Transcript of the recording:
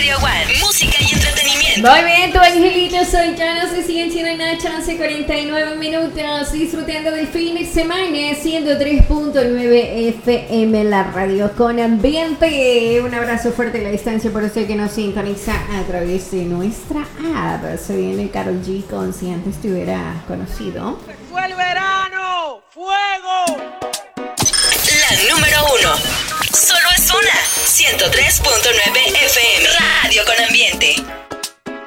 Radio One. Música y entretenimiento. Muy bien, tu angelito soy yo. No sé si en China Nacha, 11:49 minutos. Disfrutando del fin de semana, 103.9 FM, la radio con ambiente. Un abrazo fuerte a la distancia por usted que nos sintoniza a través de nuestra app. Se viene Karol G con Si Antes Te Hubiera Conocido.